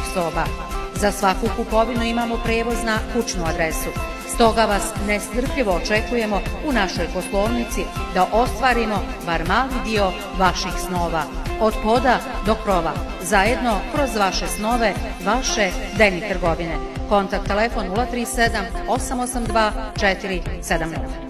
soba. Za svaku kupovinu imamo prevoz na kućnu adresu. Stoga vas nestrpljivo očekujemo u našoj poslovnici da ostvarimo bar mali dio vaših snova. Od poda do krova, zajedno kroz vaše snove, vaše Deni trgovine. Kontakt telefon 037 882 470.